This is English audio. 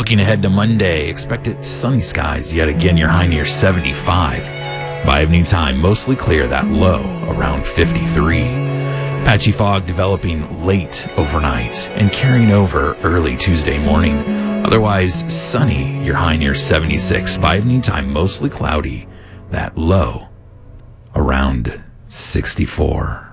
Looking ahead to Monday, expect it sunny skies yet again, your high near 75. By evening time, mostly clear, that low around 53. Patchy fog developing late overnight and carrying over early Tuesday morning. Otherwise sunny, your high near 76. By evening time, mostly cloudy, that low around 64.